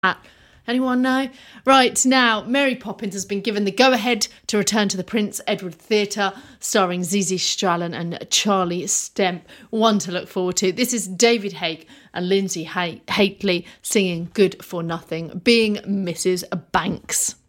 Anyone know? Right, now, Mary Poppins has been given the go-ahead to return to the Prince Edward Theatre, starring Zizi Strallen and Charlie Stemp. One to look forward to. This is David Hake and Lindsay Haitley singing Good for Nothing, being Mrs. Banks.